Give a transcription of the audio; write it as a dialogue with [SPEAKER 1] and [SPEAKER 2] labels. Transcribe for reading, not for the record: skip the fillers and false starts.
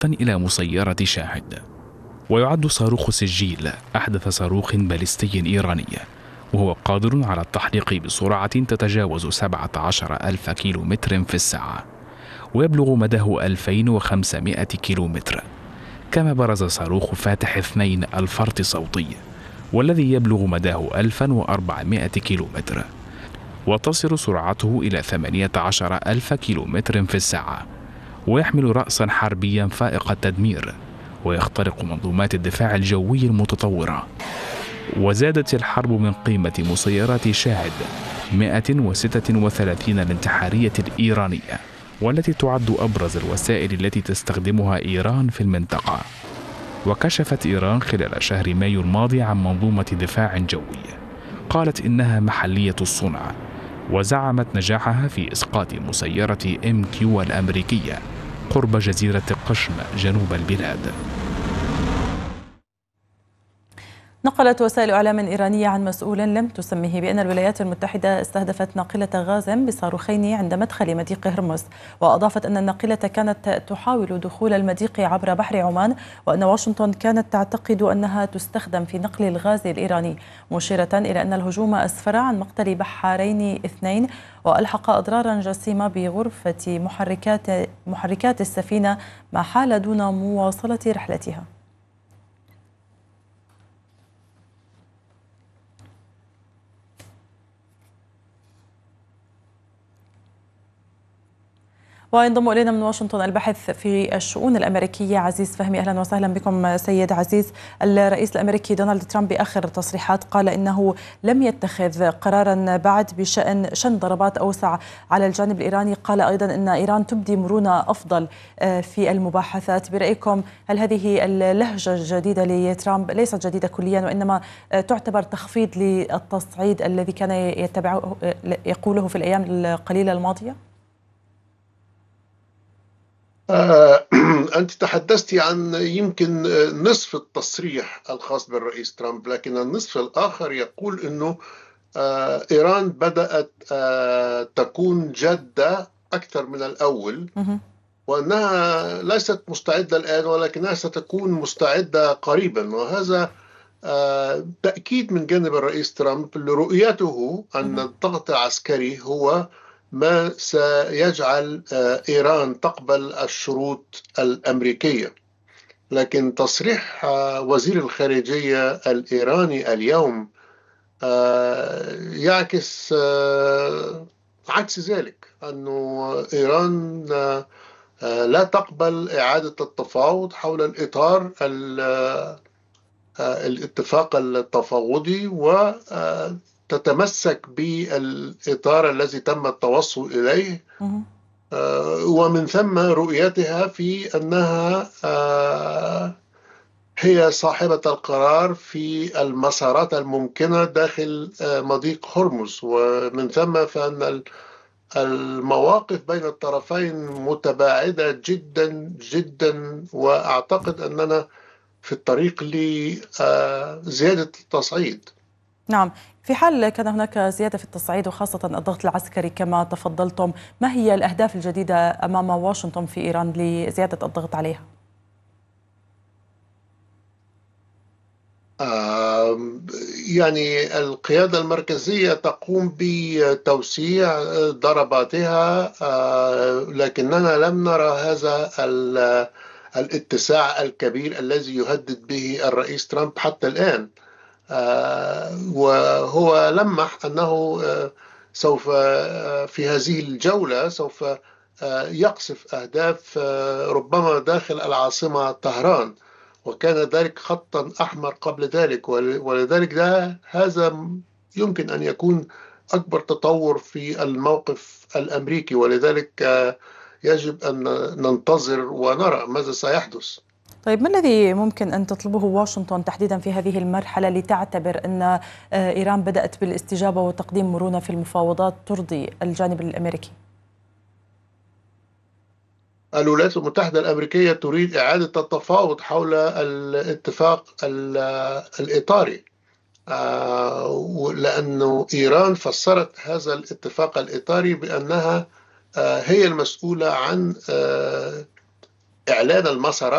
[SPEAKER 1] إلى مسيرة شاهد. ويعد صاروخ سجيل أحدث صاروخ باليستي إيراني، وهو قادر على التحليق بسرعة تتجاوز 17,000 كيلومتر في الساعة، ويبلغ مداه 2500 كيلومتر. كما برز صاروخ فاتح 2 الفرط صوتي، والذي يبلغ مداه 1400 كيلومتر، وتصل سرعته إلى 18,000 كيلومتر في الساعة، ويحمل رأسا حربيا فائق التدمير، ويخترق منظومات الدفاع الجوي المتطورة. وزادت الحرب من قيمة مسيرات شاهد 136 الانتحارية الإيرانية، والتي تعد أبرز الوسائل التي تستخدمها إيران في المنطقة. وكشفت إيران خلال شهر مايو الماضي عن منظومة دفاع جوي قالت إنها محلية الصنع، وزعمت نجاحها في إسقاط مسيرة MQ الأمريكية قرب جزيرة قشم جنوب البلاد.
[SPEAKER 2] نقلت وسائل إعلام إيرانية عن مسؤول لم تسمه بأن الولايات المتحدة استهدفت ناقلة غاز بصاروخين عند مدخل مضيق هرمز، وأضافت أن الناقلة كانت تحاول دخول المضيق عبر بحر عمان، وأن واشنطن كانت تعتقد أنها تستخدم في نقل الغاز الإيراني، مشيرة إلى أن الهجوم أسفر عن مقتل بحارين 2 وألحق أضرارا جسيمة بغرفة محركات السفينة، ما حال دون مواصلة رحلتها. وينضم إلينا من واشنطن الباحث في الشؤون الأمريكية عزيز فهمي. أهلا وسهلا بكم سيد عزيز. الرئيس الأمريكي دونالد ترامب بآخر تصريحات قال إنه لم يتخذ قرارا بعد بشأن شن ضربات أوسع على الجانب الإيراني. قال أيضا أن إيران تبدي مرونة أفضل في المباحثات. برأيكم هل هذه اللهجة الجديدة لترامب ليست جديدة كليا، وإنما تعتبر تخفيض للتصعيد الذي كان يقوله في الأيام القليلة الماضية؟
[SPEAKER 3] أنت تحدثت عن يمكن نصف التصريح الخاص بالرئيس ترامب، لكن النصف الآخر يقول أنه إيران بدأت تكون جادة أكثر من الأول، وأنها ليست مستعدة الآن ولكنها ستكون مستعدة قريبا. وهذا تأكيد من جانب الرئيس ترامب لرؤيته أن الضغط العسكري هو ما سيجعل إيران تقبل الشروط الأمريكية. لكن تصريح وزير الخارجية الإيراني اليوم يعكس عكس ذلك، أن إيران لا تقبل إعادة التفاوض حول الإطار الاتفاق التفاوضي، وتتمسك بالإطار الذي تم التوصل إليه، ومن ثم رؤيتها في أنها هي صاحبة القرار في المسارات الممكنة داخل مضيق هرمز. ومن ثم فإن المواقف بين الطرفين متباعدة جدا جدا، وأعتقد أننا في الطريق لزيادة التصعيد.
[SPEAKER 2] نعم، في حال كان هناك زيادة في التصعيد وخاصة الضغط العسكري كما تفضلتم، ما هي الأهداف الجديدة أمام واشنطن في إيران لزيادة الضغط عليها؟
[SPEAKER 3] يعني القيادة المركزية تقوم بتوسيع ضرباتها، لكننا لم نرى هذا الاتساع الكبير الذي يهدد به الرئيس ترامب حتى الآن. وهو لمح أنه سوف في هذه الجولة سوف يقصف أهداف ربما داخل العاصمة طهران، وكان ذلك خطا أحمر قبل ذلك، ولذلك هذا يمكن أن يكون أكبر تطور في الموقف الأمريكي، ولذلك يجب أن ننتظر ونرى ماذا سيحدث.
[SPEAKER 2] طيب، ما الذي ممكن أن تطلبه واشنطن تحديدا في هذه المرحلة لتعتبر أن إيران بدأت بالاستجابة وتقديم مرونة في المفاوضات ترضي الجانب الأمريكي؟
[SPEAKER 3] الولايات المتحدة الأمريكية تريد إعادة التفاوض حول الاتفاق الإطاري، لأن إيران فسرت هذا الاتفاق الإطاري بأنها هي المسؤولة عن إعلان المسارات